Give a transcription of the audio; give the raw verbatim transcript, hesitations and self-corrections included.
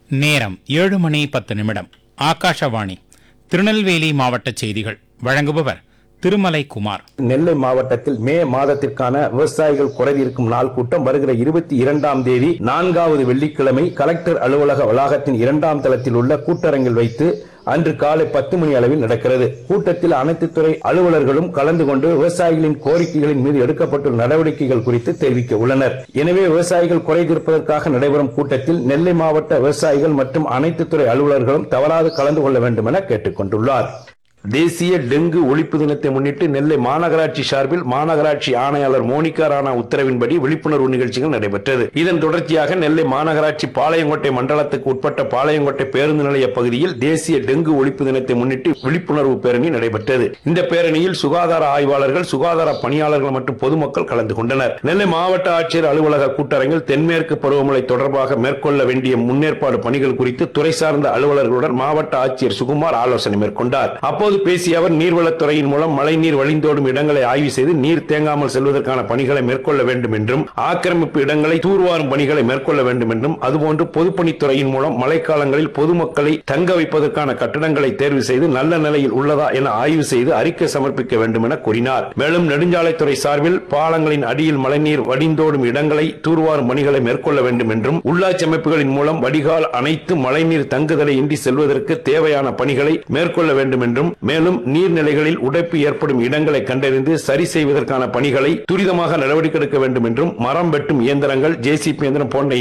நேரம் ஏழு மணி பத்து நிமிடம். ஆகாஷவாணி திருநெல்வேலி மாவட்ட செய்திகள். வழங்குபவர் திருமலை குமார். நெல்லை மாவட்டத்தில் மே மாதத்திற்கான விவசாயிகள் குறைதீர்க்கும் நாள் கூட்டம் வருகிற இருபத்தி இரண்டாம் தேதி நான்காவது வெள்ளிக்கிழமை கலெக்டர் அலுவலக வளாகத்தின் இரண்டாம் தளத்தில் உள்ள கூட்டரங்கில் வைத்து அன்று காலை பத்து மணி அளவில் நடக்கிறது. கூட்டத்தில் அனைத்து துறை அலுவலர்களும் கலந்து கொண்டு விவசாயிகளின் கோரிக்கைகளின் மீது எடுக்கப்பட்டுள்ள நடவடிக்கைகள் குறித்து தெரிவிக்க உள்ளனர். எனவே விவசாயிகள் குறை தீர்ப்பதற்காக நடைபெறும் கூட்டத்தில் நெல்லை மாவட்ட விவசாயிகள் மற்றும் அனைத்து துறை அலுவலர்களும் தவறாது கலந்து கொள்ள வேண்டும் என கேட்டுக் கொண்டுள்ளார். தேசிய டெங்கு ஒழிப்பு தினத்தை முன்னிட்டு நெல்லை மாநகராட்சி சார்பில் மாநகராட்சி ஆணையாளர் மோனிகா ராணா உத்தரவின்படி விழிப்புணர்வு நிகழ்ச்சிகள் நடைபெற்றது. இதன் தொடர்ச்சியாக நெல்லை மாநகராட்சி பாளையங்கோட்டை மண்டலத்துக்கு உட்பட்ட பாளையங்கோட்டை பேருந்து நிலைய பகுதியில் தேசிய டெங்கு ஒழிப்பு தினத்தை முன்னிட்டு விழிப்புணர்வு பேரணி நடைபெற்றது. இந்த பேரணியில் சுகாதார ஆய்வாளர்கள், சுகாதார பணியாளர்கள் மற்றும் பொதுமக்கள் கலந்து கொண்டனர். நெல்லை மாவட்ட ஆட்சியர் அலுவலக கூட்டரங்கில் தென்மேற்கு பருவமழை தொடர்பாக மேற்கொள்ள வேண்டிய முன்னேற்பாடு பணிகள் குறித்து துறை சார்ந்த அலுவலர்களுடன் மாவட்ட ஆட்சியர் சுகுமார் ஆலோசனை மேற்கொண்டார். அப்போது பேசிய அவர் நீர்வளத்துறையின் மூலம் மழைநீர் வழிந்தோடும் இடங்களை ஆய்வு செய்து நீர் தேங்காமல் செல்வதற்கான பணிகளை மேற்கொள்ள வேண்டும் என்றும், ஆக்கிரமிப்பு இடங்களை தூர்வாரும் பணிகளை மேற்கொள்ள வேண்டும் என்றும், அதுபோன்று பொதுப்பணித்துறையின் மூலம் மழைக்காலங்களில் பொதுமக்களை தங்க வைப்பதற்கான கட்டடங்களை தேர்வு செய்து நல்ல நிலையில் உள்ளதா என ஆய்வு செய்து அறிக்கை சமர்ப்பிக்க வேண்டும் என கூறினார். மேலும் நெடுஞ்சாலைத்துறை சார்பில் பாலங்களின் அடியில் மழைநீர் வடிந்தோடும் இடங்களை தூர்வாரும் பணிகளை மேற்கொள்ள வேண்டும் என்றும், உள்ளாட்சி அமைப்புகளின் மூலம் வடிகால் அனைத்து மழைநீர் தங்குதலை இன்றி செல்வதற்கு தேவையான பணிகளை மேற்கொள்ள வேண்டும் என்றும், மேலும் நீர்நிலைகளில் உடைப்பு ஏற்படும் இடங்களை கண்டறிந்து சரி செய்வதற்கான பணிகளை துரிதமாக நடவடிக்கை எடுக்க வேண்டும் என்றும், மரம் வெட்டும் இயந்திரங்கள், ஜேசிபி இயந்திரம் போன்ற